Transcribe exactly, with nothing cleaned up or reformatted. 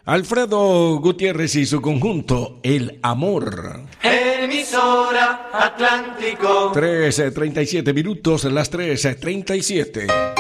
Alfredo Gutiérrez y su conjunto, El Amor. Emisora Atlántico. tres treinta y siete minutos, las tres treinta y siete.